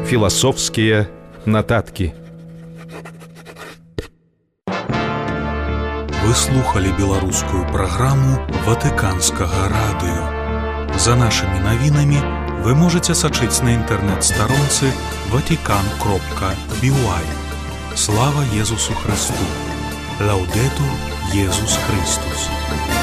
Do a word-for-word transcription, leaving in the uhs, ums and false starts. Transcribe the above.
Філасофскія нататкі. Вы слухали беларускую праграму Ватыканскага радыё. За нашымі навінамі вы можаце сачыць на інтэрнэт-старонцы ватикан кропка би уай. Слава Езусу Христу! Лаўдэтур Езус Христус!